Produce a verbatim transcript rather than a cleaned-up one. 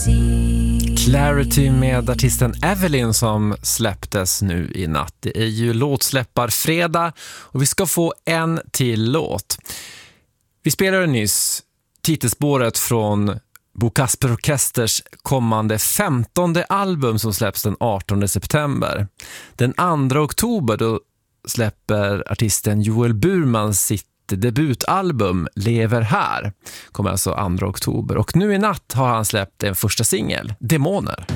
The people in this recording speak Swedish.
Clarity med artisten Evelyn som släpptes nu i natt. Det är ju låtsläpparfredag och vi ska få en till låt. Vi spelade nyss titelspåret från Bo Kasper Orkesters kommande femtonde album som släpps den artonde september. Den andra oktober då släpper artisten Joel Burman sitt debutalbum Lever här. Kommer alltså andra oktober. Och nu i natt har han släppt en första singel, Demoner.